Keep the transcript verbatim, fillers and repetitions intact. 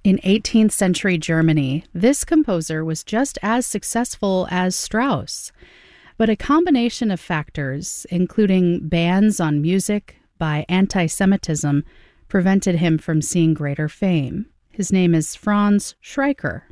In eighteenth century Germany, this composer was just as successful as Strauss. But a combination of factors, including bans on music by anti-Semitism, prevented him from seeing greater fame. His name is Franz Schreiker.